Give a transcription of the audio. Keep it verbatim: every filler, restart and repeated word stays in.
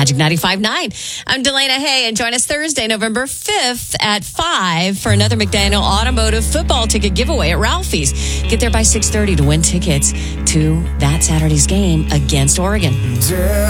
Magic ninety-five point nine. I'm Delana Hay, and join us Thursday, November fifth at five for another McDaniel Automotive football ticket giveaway at Ralphie's. Get there by six thirty to win tickets to that Saturday's game against Oregon.